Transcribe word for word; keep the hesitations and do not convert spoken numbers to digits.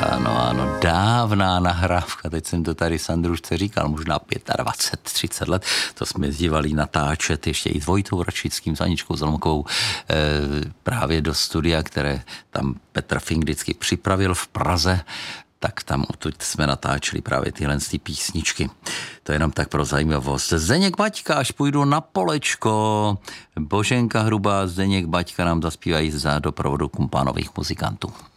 Ano, ano, dávná nahrávka, teď jsem to tady Sandrušce říkal, možná dvacet pět, třicet let, to jsme jezdívali natáčet ještě i s Vojtou Račickým, s Aničkou Zlomkovou, e, právě do studia, které tam Petr Fink vždycky připravil v Praze, tak tam odtud jsme natáčeli právě tyhle písničky. To je jenom tak pro zajímavost. Zdeněk Baťka, až půjdu na polečko. Boženka Hrubá, Zdeněk Baťka nám zaspívají za doprovodu kumpánových muzikantů.